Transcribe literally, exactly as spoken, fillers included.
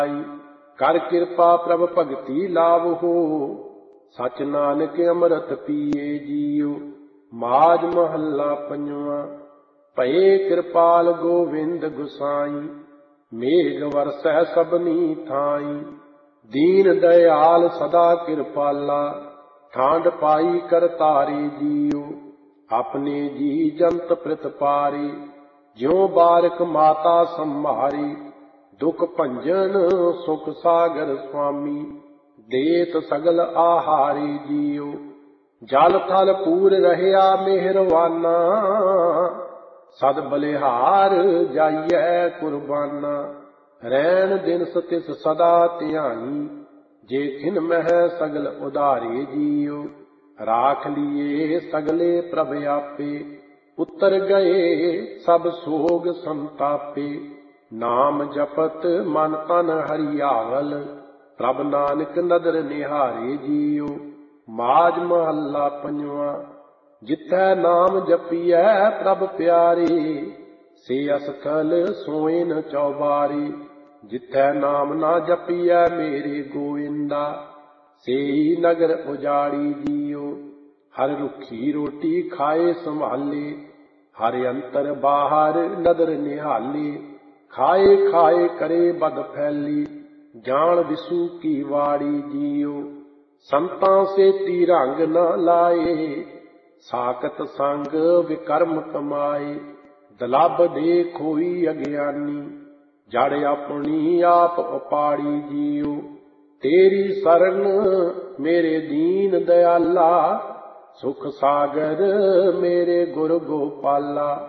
कर कृपा प्रभ भगति लावहो, सच नानक अमृत पिए जियो। माज महला पंजवा। भये कृपाल गोविंद गुसाई, मेघ वरसै सबनी थाई। दीन दयाल सदा कृपाला, ठांड पाई करतारे जियो। अपने जी जंत प्रतिपारे, ज्यों बारक माता संभारी। दुख भंजन सुख सागर स्वामी, देत सगल आहारी जियो। जल थल पूर रहया मेहरवाना, सद बलिहार जाइए कुर्बाना। रैन दिन सतिस सदा ध्यानी, जे खिन मह सगल उदारे जियो। राख लिए सगले प्रभ आपे, उतर गए सब सोग संतापे। नाम जपत मन तन हरियावल, प्रभ नानक नदर निहारे जियो। माज महला पंजवा। जिथै नाम जपिए प्रभ प्यारे, से असथल सोए न चौबारे। जिथै नाम ना जपिए मेरे गोविंदा, सेई नगर उजाड़ी जियो। हर रुखी रोटी खाए संभाले, हर अंतर बाहर नदर निहाले। खाए खाए करे बद फैली, जान विसु की वाड़ी जियो। संतां से तिरंग न लाए, साकत संग विकर्म कमाए। दलब दे खोई अज्ञानी, जड़ अपनी आप उपाड़ी जियो। तेरी शरण मेरे दीन दयाला, सुख सागर मेरे गुर गोपाला।